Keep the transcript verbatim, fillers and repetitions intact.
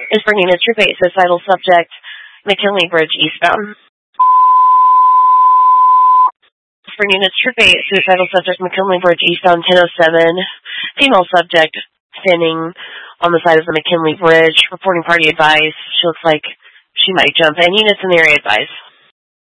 is for units Troop eight, suicidal subject, McKinley Bridge eastbound. For units Troop eight, suicidal subject, McKinley Bridge eastbound ten oh seven, female subject standing on the side of the McKinley Bridge, reporting party advice. She looks like she might jump in. Units in the area advice.